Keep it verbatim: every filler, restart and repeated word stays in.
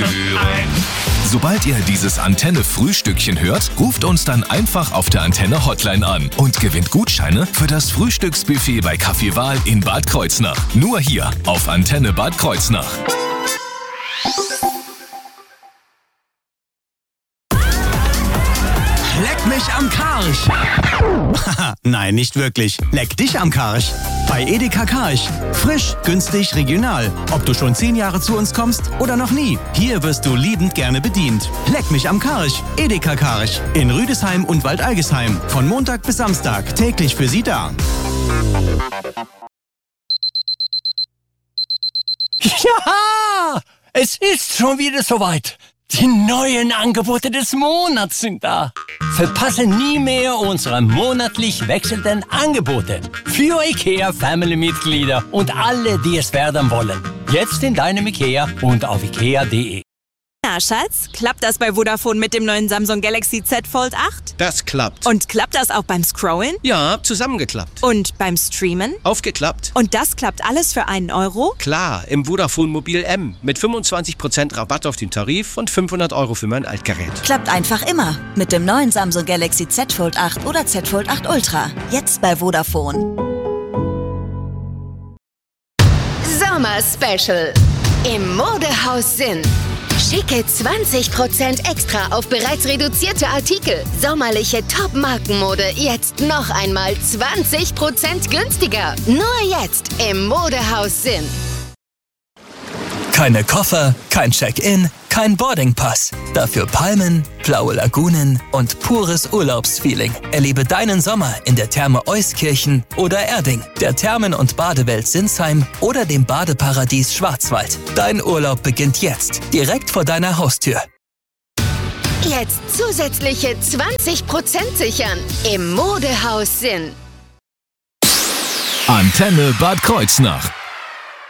eins. Sobald ihr dieses Antenne-Frühstückchen hört, ruft uns dann einfach auf der Antenne-Hotline an und gewinnt Gutscheine für das Frühstücksbuffet bei Café Wahl in Bad Kreuznach. Nur hier auf Antenne Bad Kreuznach. Leck mich am Karsch! Nein, nicht wirklich. Leck dich am Karsch. Bei Edeka Karsch. Frisch, günstig, regional. Ob du schon zehn Jahre zu uns kommst oder noch nie. Hier wirst du liebend gerne bedient. Leck mich am Karsch. Edeka Karsch. In Rüdesheim und Waldeigesheim. Von Montag bis Samstag. Täglich für Sie da. Ja! Es ist schon wieder soweit. Die neuen Angebote des Monats sind da. Verpasse nie mehr unsere monatlich wechselnden Angebote für IKEA-Family-Mitglieder und alle, die es werden wollen. Jetzt in deinem IKEA und auf ikea punkt de. Na, Schatz, klappt das bei Vodafone mit dem neuen Samsung Galaxy Z Fold acht? Das klappt. Und klappt das auch beim Scrollen? Ja, zusammengeklappt. Und beim Streamen? Aufgeklappt. Und das klappt alles für einen Euro? Klar, im Vodafone Mobil M mit fünfundzwanzig Prozent Rabatt auf den Tarif und fünfhundert Euro für mein Altgerät. Klappt einfach immer mit dem neuen Samsung Galaxy Z Fold acht oder Z Fold acht Ultra. Jetzt bei Vodafone. Sommer Special im Modehaus Sinn. Schicke zwanzig Prozent extra auf bereits reduzierte Artikel. Sommerliche Top-Markenmode jetzt noch einmal zwanzig Prozent günstiger. Nur jetzt im Modehaus Sinn. Keine Koffer, kein Check-in, kein Boardingpass. Dafür Palmen, blaue Lagunen und pures Urlaubsfeeling. Erlebe deinen Sommer in der Therme Euskirchen oder Erding, der Thermen- und Badewelt Sinsheim oder dem Badeparadies Schwarzwald. Dein Urlaub beginnt jetzt, direkt vor deiner Haustür. Jetzt zusätzliche zwanzig Prozent sichern im Modehaus Sinn. Antenne Bad Kreuznach.